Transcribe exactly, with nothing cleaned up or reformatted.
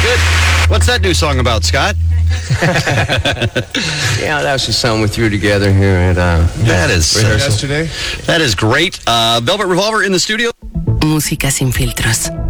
good. What's that new song about, Scott? Yeah, that was just something we threw together here at uh, that is yesterday. That is great. Uh, Velvet Revolver in the studio. Música sin filtros.